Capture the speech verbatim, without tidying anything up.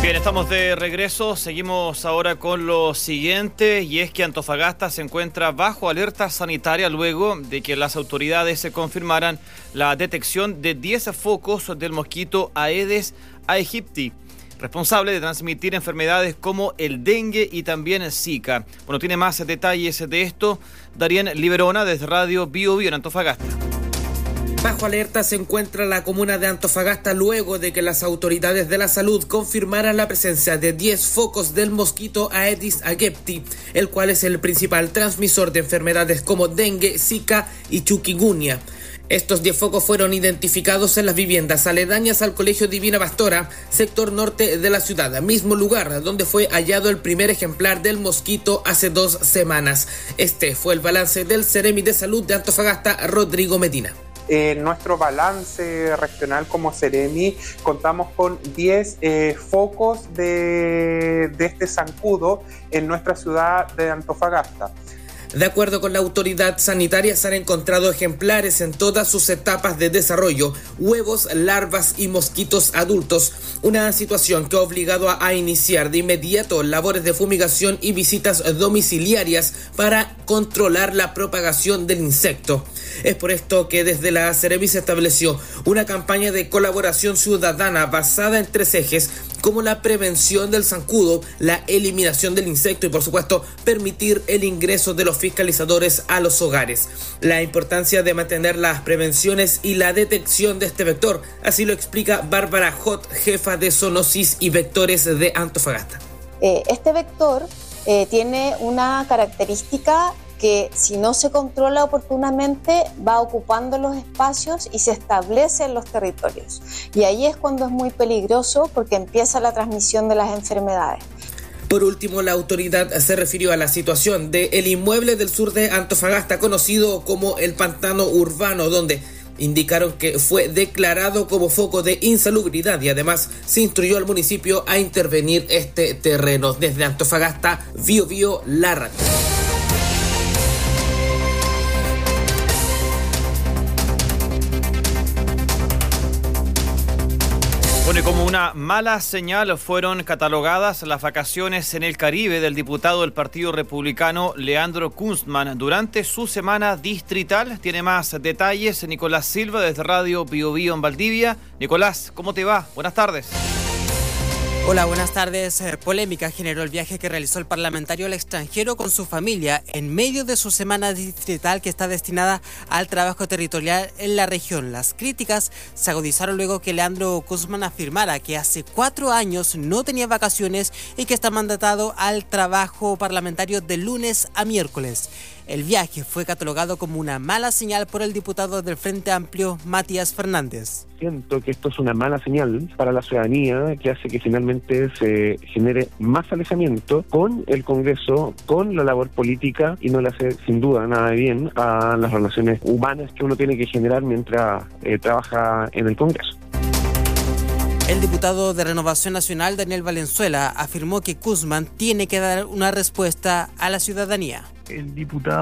Bien, estamos de regreso, seguimos ahora con lo siguiente, y es que Antofagasta se encuentra bajo alerta sanitaria luego de que las autoridades se confirmaran la detección de diez focos del mosquito Aedes aegypti, responsable de transmitir enfermedades como el dengue y también Zika. Bueno, tiene más detalles de esto Darien Liberona desde Radio Bio Bio en Antofagasta. Bajo alerta se encuentra la comuna de Antofagasta luego de que las autoridades de la salud confirmaran la presencia de diez focos del mosquito Aedes aegypti, el cual es el principal transmisor de enfermedades como dengue, Zika y chikungunya. Estos diez focos fueron identificados en las viviendas aledañas al Colegio Divina Pastora, sector norte de la ciudad, mismo lugar donde fue hallado el primer ejemplar del mosquito hace dos semanas. Este fue el balance del Seremi de Salud de Antofagasta, Rodrigo Medina. En nuestro balance regional como Seremi contamos con diez eh, focos de, de este zancudo en nuestra ciudad de Antofagasta. De acuerdo con la autoridad sanitaria, se han encontrado ejemplares en todas sus etapas de desarrollo, huevos, larvas y mosquitos adultos, una situación que ha obligado a, a iniciar de inmediato labores de fumigación y visitas domiciliarias para controlar la propagación del insecto. Es por esto que desde la Seremi se estableció una campaña de colaboración ciudadana basada en tres ejes, como la prevención del zancudo, la eliminación del insecto y, por supuesto, permitir el ingreso de los fiscalizadores a los hogares. La importancia de mantener las prevenciones y la detección de este vector, así lo explica Bárbara Hot, jefa de zoonosis y vectores de Antofagasta. Eh, este vector eh, tiene una característica que, si no se controla oportunamente, va ocupando los espacios y se establece en los territorios. Y ahí es cuando es muy peligroso, porque empieza la transmisión de las enfermedades. Por último, la autoridad se refirió a la situación del inmueble del sur de Antofagasta, conocido como el Pantano Urbano, donde indicaron que fue declarado como foco de insalubridad y además se instruyó al municipio a intervenir este terreno. Desde Antofagasta, Bio Bio, la radio. Bueno, y como una mala señal fueron catalogadas las vacaciones en el Caribe del diputado del Partido Republicano Leandro Kunstmann durante su semana distrital. Tiene más detalles Nicolás Silva desde Radio Bio Bio en Valdivia. Nicolás, ¿cómo te va? Buenas tardes. Hola, buenas tardes. Polémica generó el viaje que realizó el parlamentario al extranjero con su familia en medio de su semana distrital que está destinada al trabajo territorial en la región. Las críticas se agudizaron luego que Leandro Kunstmann afirmara que hace cuatro años no tenía vacaciones y que está mandatado al trabajo parlamentario de lunes a miércoles. El viaje fue catalogado como una mala señal por el diputado del Frente Amplio, Matías Fernández. Siento que esto es una mala señal para la ciudadanía que hace que finalmente se genere más alejamiento con el Congreso, con la labor política, y no le hace sin duda nada de bien a las relaciones humanas que uno tiene que generar mientras eh, trabaja en el Congreso. El diputado de Renovación Nacional, Daniel Valenzuela, afirmó que Kunstmann tiene que dar una respuesta a la ciudadanía. El diputado